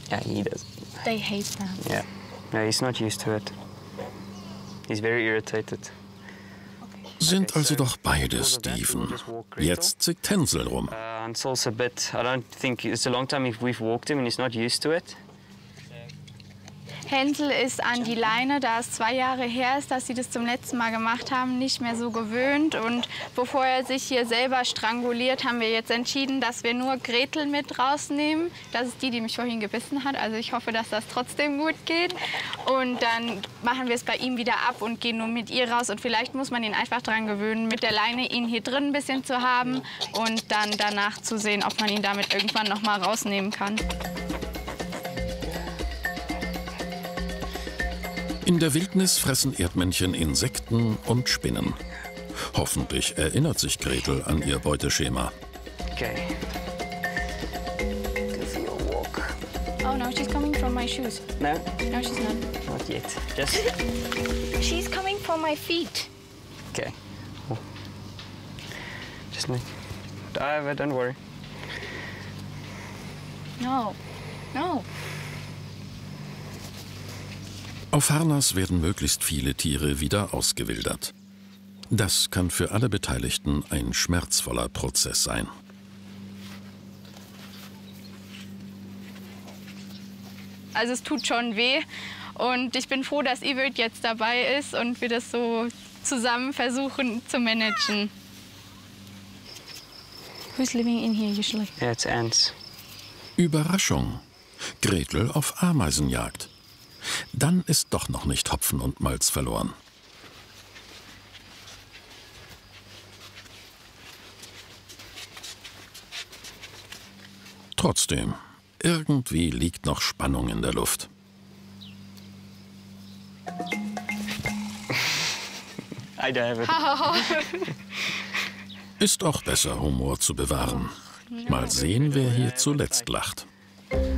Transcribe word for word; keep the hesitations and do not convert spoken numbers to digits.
Yeah, he does. They hate them. Yeah. No, he's not used to it. He's very irritated. Sind also doch beide Stephen. Jetzt zickt Hänsel rum. Uh, and it's also a bit, I don't think, it's a long time if we've walked him and he's not used to it. Hänsel ist an die Leine, da es zwei Jahre her ist, dass sie das zum letzten Mal gemacht haben, nicht mehr so gewöhnt. Und bevor er sich hier selber stranguliert, haben wir jetzt entschieden, dass wir nur Gretel mit rausnehmen. Das ist die, die mich vorhin gebissen hat. Also ich hoffe, dass das trotzdem gut geht. Und dann machen wir es bei ihm wieder ab und gehen nur mit ihr raus. Und vielleicht muss man ihn einfach daran gewöhnen, mit der Leine ihn hier drin ein bisschen zu haben und dann danach zu sehen, ob man ihn damit irgendwann noch mal rausnehmen kann. In der Wildnis fressen Erdmännchen Insekten und Spinnen. Hoffentlich erinnert sich Gretel an ihr Beuteschema. Okay. Go for your walk. Oh no, she's coming from my shoes. No? No, she's not. Not yet. Just... She's coming from my feet. Okay. Oh. Just me. Uh, don't worry. No. No. Auf Harnas werden möglichst viele Tiere wieder ausgewildert. Das kann für alle Beteiligten ein schmerzvoller Prozess sein. Also es tut schon weh und ich bin froh, dass Evert jetzt dabei ist und wir das so zusammen versuchen zu managen. Who's living in here usually? Yeah, it's ants. Überraschung. Gretel auf Ameisenjagd. Dann ist doch noch nicht Hopfen und Malz verloren. Trotzdem, irgendwie liegt noch Spannung in der Luft. I don't have it. Ist auch besser, Humor zu bewahren. Mal sehen, wer hier zuletzt lacht.